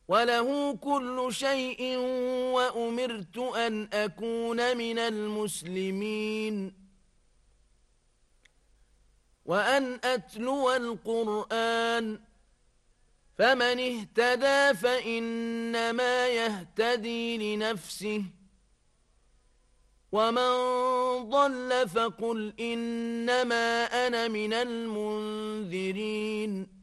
وله كل شيء وأمرت أن أكون من المسلمين وأن أتلو القرآن فمن اهتدى فإنما يهتدي لنفسه ومن ضل فقل إنما أنا من المنذرين